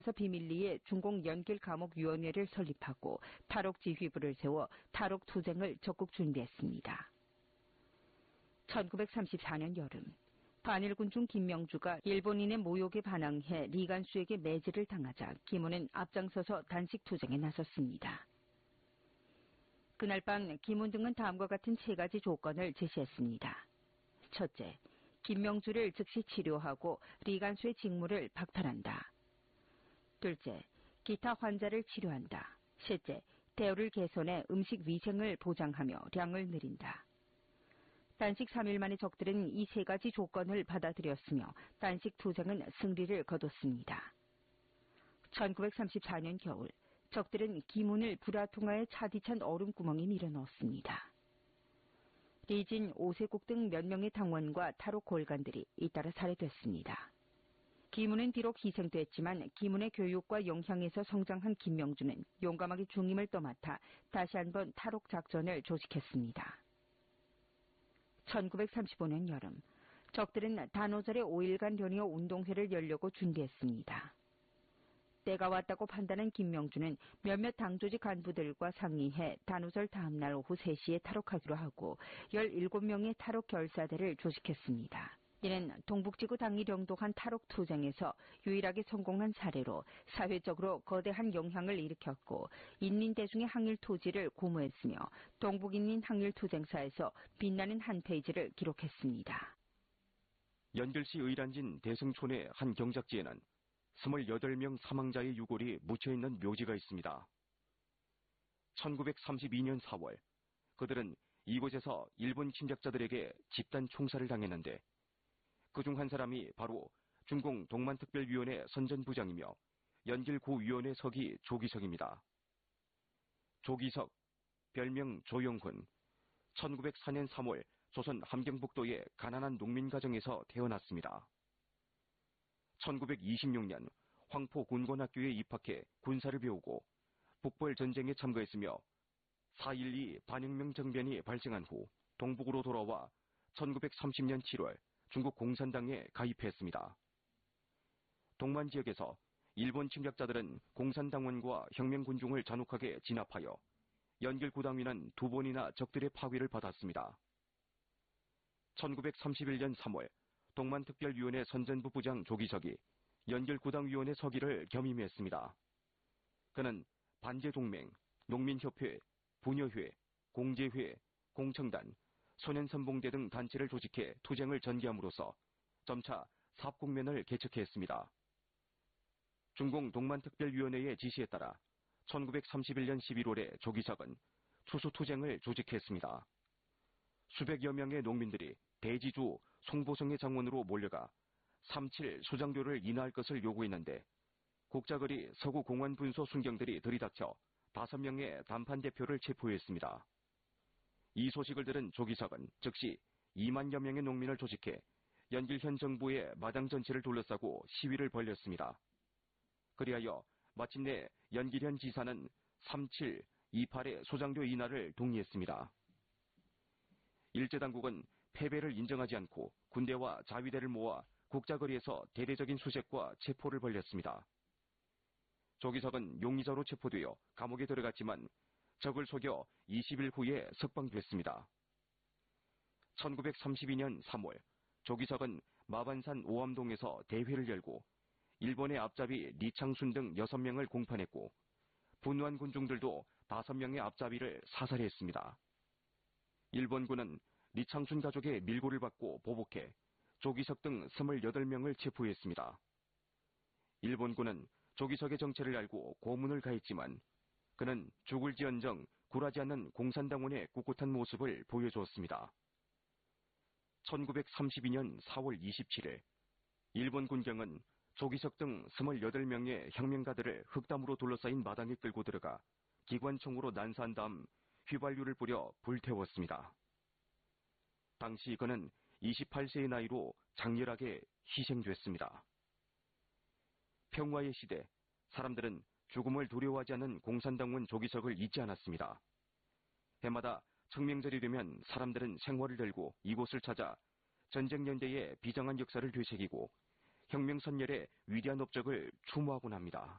비밀리에 중공연길감옥위원회를 설립하고 탈옥지휘부를 세워 탈옥투쟁을 적극 준비했습니다. 1934년 여름 반일군중 김명주가 일본인의 모욕에 반항해 리간수에게 매질을 당하자 김훈은 앞장서서 단식투쟁에 나섰습니다. 그날 밤 김훈 등은 다음과 같은 3가지 조건을 제시했습니다. 첫째, 김명주를 즉시 치료하고 리간수의 직무를 박탈한다. 둘째, 기타 환자를 치료한다. 셋째, 대우를 개선해 음식 위생을 보장하며 량을 늘린다. 단식 3일 만에 적들은 이 3가지 조건을 받아들였으며 단식 투쟁은 승리를 거뒀습니다. 1934년 겨울 적들은 김훈을 불화통하에 차디찬 얼음구멍에 밀어넣었습니다. 리진, 오세국 등 몇 명의 당원과 탈옥 골간들이 잇따라 살해됐습니다. 김훈은 비록 희생됐지만 김훈의 교육과 영향에서 성장한 김명주는 용감하게 중임을 떠맡아 다시 한번 탈옥 작전을 조직했습니다. 1935년 여름 적들은 단오절에 5일간 연이어 운동회를 열려고 준비했습니다. 때가 왔다고 판단한 김명주는 몇몇 당조직 간부들과 상의해 단오절 다음날 오후 3시에 탈옥하기로 하고 17명의 탈옥 결사대를 조직했습니다. 이는 동북지구 당이 령독한 탈옥투쟁에서 유일하게 성공한 사례로 사회적으로 거대한 영향을 일으켰고 인민대중의 항일토지를 고무했으며 동북인민 항일투쟁사에서 빛나는 한 페이지를 기록했습니다. 연결시 의란진 대승촌의 한 경작지에는 28명 사망자의 유골이 묻혀있는 묘지가 있습니다. 1932년 4월 그들은 이곳에서 일본 침략자들에게 집단 총살을 당했는데 그중 한 사람이 바로 중공 동만특별위원회 선전부장이며 연길고위원회 서기 조기석입니다. 조기석, 별명 조영훈, 1904년 3월 조선 함경북도의 가난한 농민 가정에서 태어났습니다. 1926년 황포 군관학교에 입학해 군사를 배우고 북벌 전쟁에 참가했으며 4.12 반혁명政변이 발생한 후 동북으로 돌아와 1930년 7월 중국 공산당에 가입했습니다. 동만 지역에서 일본 침략자들은 공산당원과 혁명군중을 잔혹하게 진압하여 연길구당위는 2번이나 적들의 파괴를 받았습니다. 1931년 3월 동만특별위원회 선전부 부장 조기석이 연길구당위원회 서기를 겸임했습니다. 그는 반제동맹, 농민협회, 부녀회, 공제회, 공청단, 소년선봉대 등 단체를 조직해 투쟁을 전개함으로써 점차 사업국면을 개척했습니다. 중공 동만특별위원회의 지시에 따라 1931년 11월에 조기석은 추수투쟁을 조직했습니다. 수백여 명의 농민들이 대지주 송보성의 장원으로 몰려가 3.7 수장료를 인하할 것을 요구했는데 국자거리 서구 공안분소 순경들이 들이닥쳐 5명의 단판 대표를 체포했습니다. 이 소식을 들은 조기석은 즉시 2만여 명의 농민을 조직해 연길현 정부의 마당 전체를 둘러싸고 시위를 벌였습니다. 그리하여 마침내 연길현 지사는 3.7, 2.8의 소장료 인하를 동의했습니다. 일제당국은 패배를 인정하지 않고 군대와 자위대를 모아 국자거리에서 대대적인 수색과 체포를 벌였습니다. 조기석은 용의자로 체포되어 감옥에 들어갔지만 적을 속여 20일 후에 석방됐습니다. 1932년 3월 조기석은 마반산 오암동에서 대회를 열고 일본의 앞잡이 리창순 등 6명을 공판했고 분노한 군중들도 5명의 앞잡이를 사살했습니다. 일본군은 리창순 가족의 밀고를 받고 보복해 조기석 등 28명을 체포했습니다. 일본군은 조기석의 정체를 알고 고문을 가했지만 그는 죽을지언정 굴하지 않는 공산당원의 꿋꿋한 모습을 보여주었습니다. 1932년 4월 27일 일본 군경은 조기석 등 28명의 혁명가들을 흑담으로 둘러싸인 마당에 끌고 들어가 기관총으로 난사한 다음 휘발유를 뿌려 불태웠습니다. 당시 그는 28세의 나이로 장렬하게 희생됐습니다. 평화의 시대, 사람들은 죽음을 두려워하지 않는 공산당원 조기석을 잊지 않았습니다. 해마다 청명절이 되면 사람들은 생화를 들고 이곳을 찾아 전쟁연대의 비장한 역사를 되새기고 혁명선열의 위대한 업적을 추모하곤 합니다.